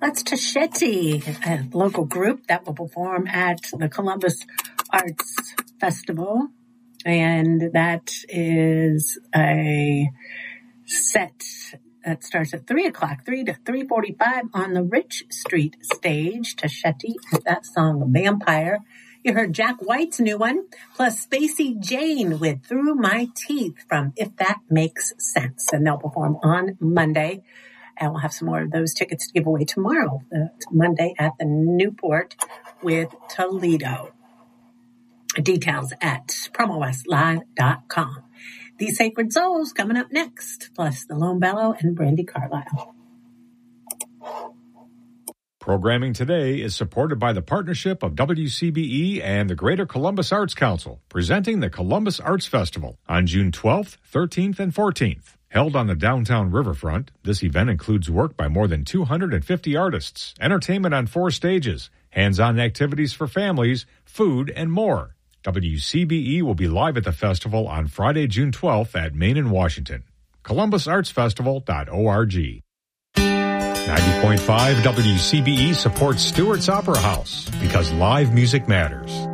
That's Tachetti, a local group that will perform at the Columbus Arts Festival. And that is a set that starts at 3 o'clock, 3 to 3:45 on the Rich Street stage. Tachetti with that song, Vampire. You heard Jack White's new one, plus Spacey Jane with Through My Teeth from If That Makes Sense. And they'll perform on Monday. And we'll have some more of those tickets to give away tomorrow, Monday at the Newport with Toledo. Details at promowestlive.com. The Sacred Souls coming up next, plus the Lone Bellow and Brandi Carlile. Programming today is supported by the partnership of WCBE and the Greater Columbus Arts Council, presenting the Columbus Arts Festival on June 12th, 13th, and 14th. Held on the downtown riverfront, this event includes work by more than 250 artists, entertainment on 4 stages, hands-on activities for families, food, and more. WCBE will be live at the festival on Friday, June 12th at Main and Washington. ColumbusArtsFestival.org. 90.5 WCBE supports Stewart's Opera House because live music matters.